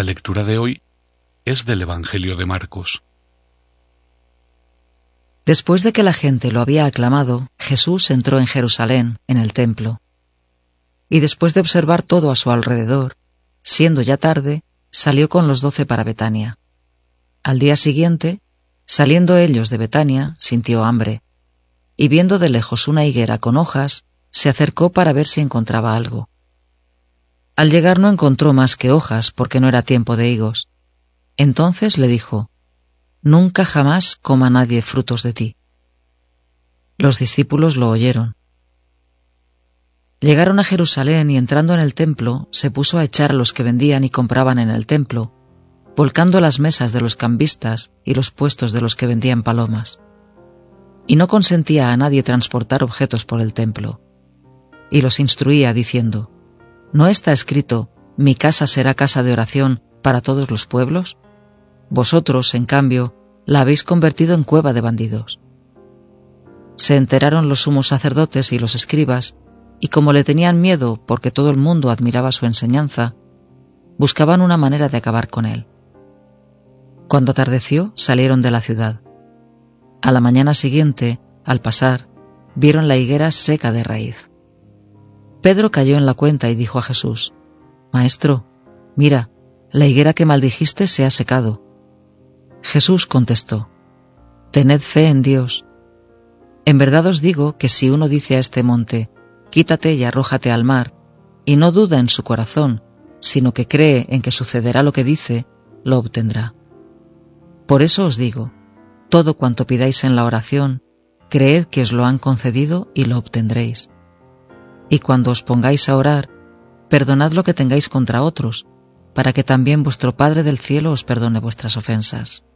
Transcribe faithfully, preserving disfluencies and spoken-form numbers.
La lectura de hoy es del Evangelio de Marcos. Después de que la gente lo había aclamado, Jesús entró en Jerusalén, en el templo. Y después de observar todo a su alrededor, siendo ya tarde, salió con los doce para Betania. Al día siguiente, saliendo ellos de Betania, sintió hambre, y viendo de lejos una higuera con hojas, se acercó para ver si encontraba algo. Al llegar no encontró más que hojas, porque no era tiempo de higos. Entonces le dijo: «Nunca jamás coma nadie frutos de ti». Los discípulos lo oyeron. Llegaron a Jerusalén y entrando en el templo, se puso a echar a los que vendían y compraban en el templo, volcando las mesas de los cambistas y los puestos de los que vendían palomas. Y no consentía a nadie transportar objetos por el templo. Y los instruía diciendo: ¿No está escrito, mi casa será casa de oración para todos los pueblos? Vosotros, en cambio, la habéis convertido en cueva de bandidos. Se enteraron los sumos sacerdotes y los escribas, y como le tenían miedo porque todo el mundo admiraba su enseñanza, buscaban una manera de acabar con él. Cuando atardeció, salieron de la ciudad. A la mañana siguiente, al pasar, vieron la higuera seca de raíz. Pedro cayó en la cuenta y dijo a Jesús: «Maestro, mira, la higuera que maldijiste se ha secado». Jesús contestó: «Tened fe en Dios. En verdad os digo que si uno dice a este monte, quítate y arrójate al mar, y no duda en su corazón, sino que cree en que sucederá lo que dice, lo obtendrá. Por eso os digo, todo cuanto pidáis en la oración, creed que os lo han concedido y lo obtendréis. Y cuando os pongáis a orar, perdonad lo que tengáis contra otros, para que también vuestro Padre del cielo os perdone vuestras ofensas».